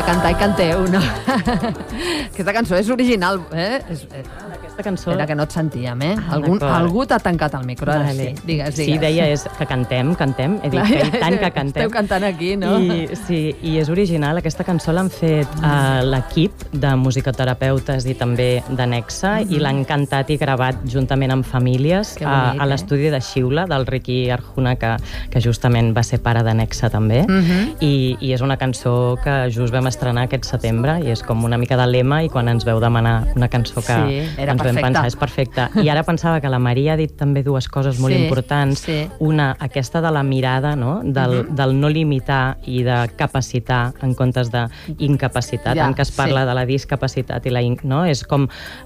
de cantar i canteu, no? Aquesta cançó és original, Aquesta cançó... Era que no et sentíem, Algú t'ha tancat el micro, ara sí. Digues. Sí, deia que cantem. He dit que i tant que cantem. Esteu cantant aquí, no? I és original. Aquesta cançó l'han fet l'equip de musicoterapeutes i també de Nexa i l'han cantat i gravat juntament amb famílies a l'estudi de Xiula, del Riqui Arjuna, que justament va ser pare de Nexa també. I és una cançó que just vam estrenar aquest setembre i és com una mica de lema, i quan ens veu demanar una cançó que ens vam pensar, és perfecta. I ara pensava que la Maria ha dit també dues coses molt importants. Una, aquesta de la mirada, no? Del no limitar i de capacitar en comptes d'incapacitat, en què es parla de la discapacitat i no? És com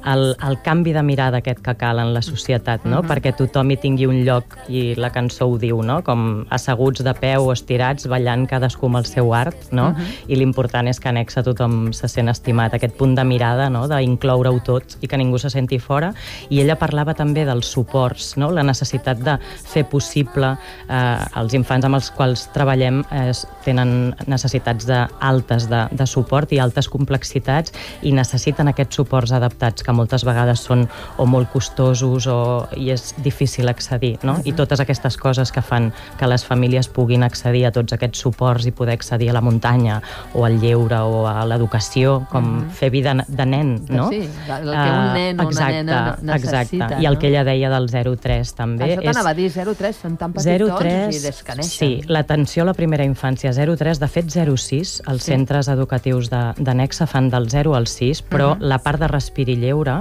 el canvi de mirada aquest que cal en la societat, no? Perquè tothom hi tingui un lloc, i la cançó ho diu, no? Com asseguts de peu o estirats, ballant cadascú amb el seu art, no? I l'important és que a Nexa tothom se sent estimat, aquest punt de mirada, no? D'incloure-ho tot i que ningú se senti fora. I ella parlava també dels suports, no? La necessitat de fer possible els infants amb els quals treballem tenen necessitats altes de suport i altes complexitats i necessiten aquests suports adaptats que moltes vegades són o molt costosos i és difícil accedir, no? I totes aquestes coses que fan que les famílies puguin accedir a tots aquests suports i poder accedir a la muntanya o al lleure o a l'educació, com fer vida de nen, no? Sí, el que un nen o una nena necessita. I el que ella deia del 0-3 també. Això t'anava a dir, 0-3 són tan petitons i des que neixen. Sí, l'atenció a la primera infància, 0-3, de fet 0-6, els centres educatius de Nexa fan del 0 al 6, però la part de respir i lleure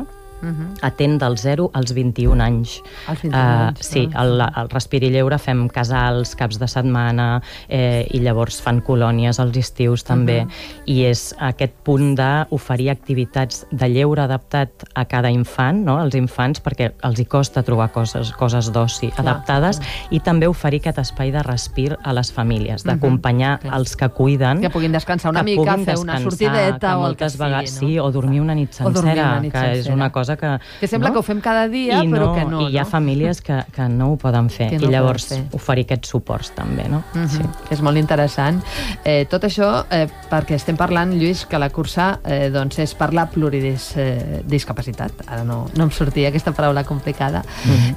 atén del 0 als 21 anys. Als 21 anys, sí, el respir i lleure fem casals, caps de setmana, i llavors fan colònies als estius també, i és aquest punt d'oferir activitats de lleure adaptat a cada infant, no? Als infants, perquè els hi costa trobar coses d'oci adaptades, i també oferir aquest espai de respir a les famílies, d'acompanyar els que cuiden, que puguin descansar una mica, fer una sortideta o el que sigui, no? Sí, o dormir una nit sencera, que és una cosa que sembla que ho fem cada dia, però que no. I hi ha famílies que no ho poden fer, i llavors oferir aquests suports també, no? És molt interessant. Tot això perquè estem parlant, Lluís, que la cursa és per la pluridiscapacitat. Ara no em sortia aquesta paraula complicada.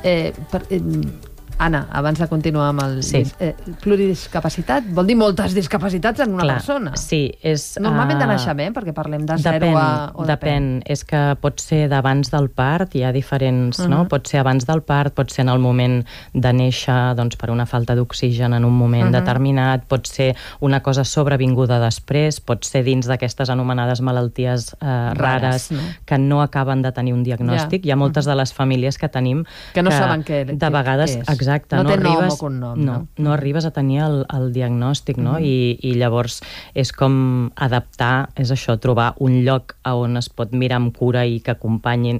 Anna, abans de continuar amb el... Pluridiscapacitat vol dir moltes discapacitats en una persona. Sí, és... Normalment de naixement, perquè parlem de 0 o depèn. És que pot ser d'abans del part, hi ha diferents, no? Pot ser abans del part, pot ser en el moment de néixer, doncs per una falta d'oxigen en un moment determinat, pot ser una cosa sobrevinguda després, pot ser dins d'aquestes anomenades malalties rares que no acaben de tenir un diagnòstic. Hi ha moltes de les famílies que tenim que no saben què és. De vegades, exacte, no té nom o cognom. No arribes a tenir el diagnòstic, no? I llavors és com adaptar, és això, trobar un lloc on es pot mirar amb cura i que acompanyin,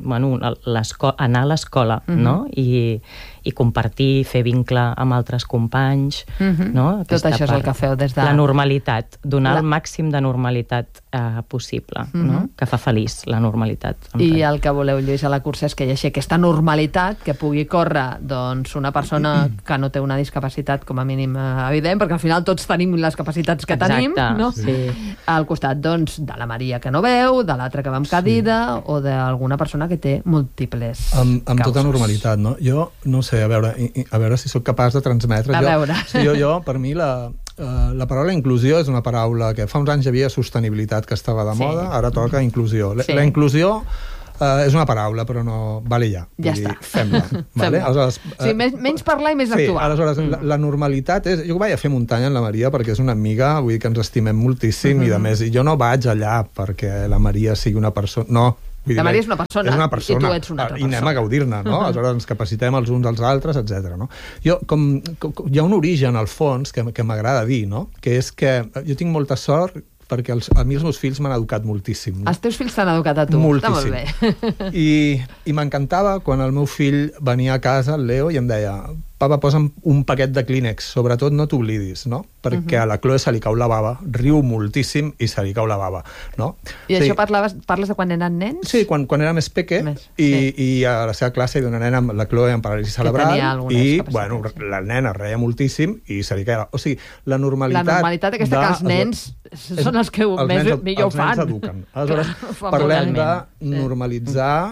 anar a l'escola, no? I compartir, fer vincle amb altres companys, no? Tot això és el que feu des de... La normalitat, donar el màxim de normalitat possible, no? Que fa feliç la normalitat. I el que voleu, Lluís, a la cursa és que hi hagi aquesta normalitat, que pugui córrer, doncs, una persona que no té una discapacitat com a mínim evident, perquè al final tots tenim les capacitats que tenim, no? Al costat, doncs, de la Maria que no veu, de l'altra que va amb cadira, o d'alguna persona que té múltiples causes. Amb tota normalitat, no? Jo no sé, a veure si sóc capaç de transmetre. Per mi la paraula inclusió és una paraula que fa uns anys hi havia sostenibilitat que estava de moda, ara toca inclusió. La inclusió és una paraula, però no... Vale, ja. Ja està. Fem-la. Vale? Aleshores, menys parlar i més actuar. Aleshores, la normalitat és... Jo vaig a fer muntanya amb la Maria perquè és una amiga, vull dir que ens estimem moltíssim, i de més, jo no vaig allà perquè la Maria sigui una persona... No. La Maria és una persona i tu ets una altra persona. I anem a gaudir-ne, no? Aleshores ens capacitem els uns als altres, etc. No? Hi ha un origen, al fons, que m'agrada dir, no? Que és que jo tinc molta sort perquè a mi els meus fills m'han educat moltíssim. Els teus fills t'han educat a tu. Moltíssim. Està molt bé. I m'encantava quan el meu fill venia a casa, el Leo, i em deia: papa, posa'm un paquet de Kleenex, sobretot no t'oblidis, no? Perquè a la Chloe se li cau la bava, riu moltíssim i se li cau la bava, no? I això parles de quan eren nens? Sí, quan era més peque, i a la seva classe hi havia una nena amb la Chloe amb paràlisi cerebral, i, bueno, la nena reia moltíssim i se li caia... O sigui, la normalitat aquesta que els nens són els que millor ho fan. Els nens eduquen. Aleshores, parlem de normalitzar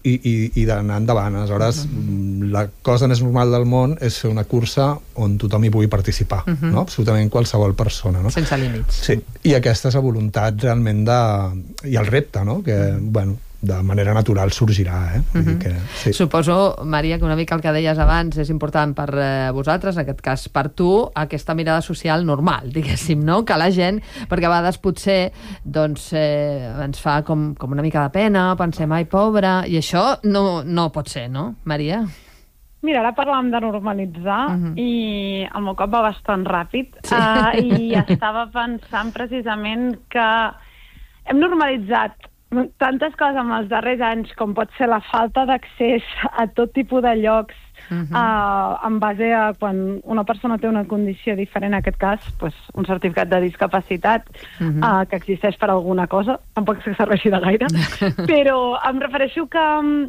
i d'anar endavant. Aleshores, la cosa més normal del món és fer una cursa on tothom hi pugui participar, no? Absolutament qualsevol persona, no? Sense límits. Sí, i aquesta és la voluntat realment i el repte, no? Que, bueno, de manera natural sorgirà, Vull dir que, sí. Suposo, Maria, que una mica el que deies abans és important per vosaltres, en aquest cas per tu, aquesta mirada social normal, diguéssim, no? Que la gent, perquè a vegades potser doncs, ens fa com una mica de pena, pensem, ai, pobra, i això no pot ser, no, Maria? Mira, ara parlàvem de normalitzar i el meu cop va bastant ràpid i estava pensant precisament que hem normalitzat tantes coses en els darrers anys com pot ser la falta d'accés a tot tipus de llocs en base a quan una persona té una condició diferent, en aquest cas pues, un certificat de discapacitat que existeix per alguna cosa, tampoc que serveixi de gaire, però em refereixo que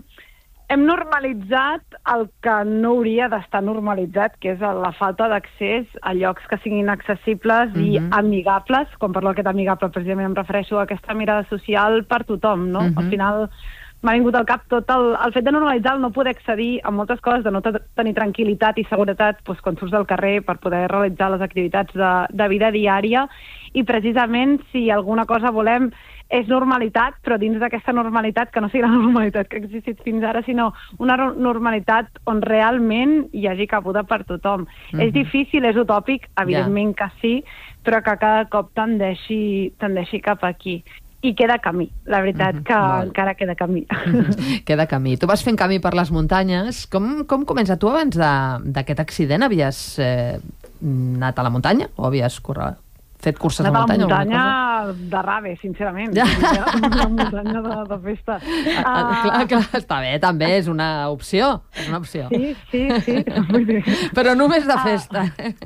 hem normalitzat el que no hauria d'estar normalitzat, que és la falta d'accés a llocs que siguin accessibles i amigables. Quan parlo d'aquest amigable, precisament em refereixo a aquesta mirada social per tothom, no? Al final m'ha vingut al cap tot el fet de normalitzar el no poder accedir a moltes coses, de no tenir tranquil·litat i seguretat doncs, quan surts del carrer per poder realitzar les activitats de vida diària, i precisament si alguna cosa volem és normalitat, però dins d'aquesta normalitat que no sigui la normalitat que ha existit fins ara, sinó una normalitat on realment hi hagi cabuda per tothom. És difícil, és utòpic, evidentment que sí, però que cada cop tendeixi cap aquí. I queda camí, la veritat que encara queda camí. Queda camí. Tu vas fent camí per les muntanyes. Com comença? Tu abans d'aquest accident havies anat a la muntanya o havies fet curses de muntanya? La muntanya de rave, sincerament. Ja. La muntanya de festa. Clar, està bé, també, és una opció. Sí. Però només de festa.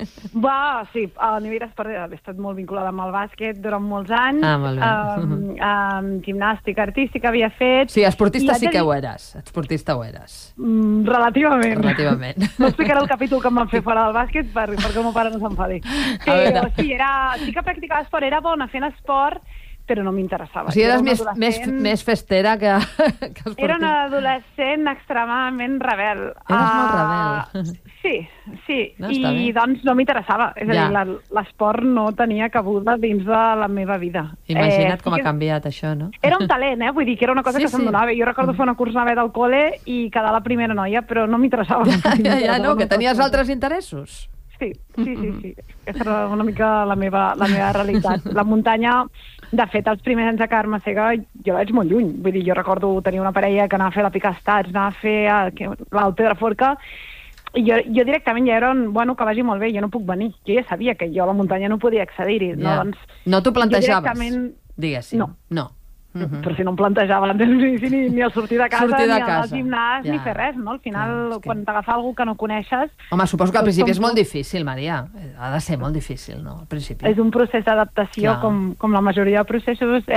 Sí, a nivell esport he estat molt vinculada amb el bàsquet durant molts anys. Molt bé. Gimnàstica artística havia fet. Sí, esportista sí que ho eres. Esportista ho eres. Relativament. No explicaré el capítol que em van fer fora del bàsquet perquè el meu pare no s'enfadi. Però sí que practicava esport, era bona fent esport, però no m'interessava. O sigui, eres més festera que esportista. Era una adolescent extremadament rebel. Eres molt rebel. Sí. I doncs no m'interessava. És a dir, l'esport no tenia cabuda dins de la meva vida. Imagina't com ha canviat això, no? Era un talent, vull dir que era una cosa que se'm donava. Jo recordo fer una cursnava del col·le i quedar la primera noia, però no m'interessava. Ja, no, que tenies altres interessos. Sí. Aquesta era una mica la meva realitat. La muntanya, de fet, els primers anys de quedar-me cega, jo vaig molt lluny. Vull dir, jo recordo tenir una parella que anava a fer la Picastats, anava a fer l'Alt Pedraforca, i jo directament ja era que vagi molt bé, jo no puc venir. Jo ja sabia que jo a la muntanya no podia accedir-hi. No t'ho plantejaves, diguéssim. No. Però si no em plantejava ni el sortir de casa, ni al gimnàs, ni fer res, no? Al final, quan t'agafa algú que no coneixes... Home, suposo que al principi és molt difícil, Maria. Ha de ser molt difícil, no? Al principi. És un procés d'adaptació, com la majoria de processos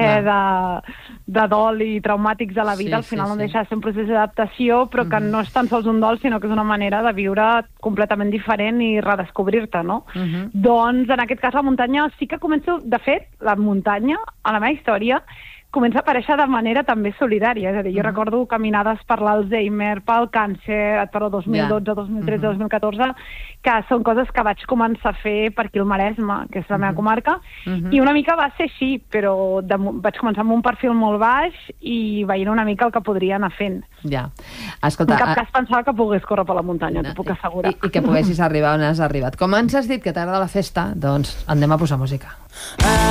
de dol i traumàtics de la vida. Al final no deixa de ser un procés d'adaptació, però que no és tan sols un dol, sinó que és una manera de viure completament diferent i redescobrir-te, no? Doncs, en aquest cas, la muntanya sí que començo... De fet, la muntanya, a la meva història, comença a aparèixer de manera també solidària. És a dir, jo recordo caminades per l'Alzheimer, pel càncer, per el 2012, 2013, 2014, que són coses que vaig començar a fer per aquí al Maresme, que és la meva comarca, i una mica va ser així, però vaig començar amb un perfil molt baix i veient una mica el que podria anar fent. Ja. Escolta, en cap cas pensava que pogués córrer per la muntanya, t'ho puc assegurar. I que poguessis arribar on has arribat. Com ens has dit que t'agrada la festa, doncs anem a posar música.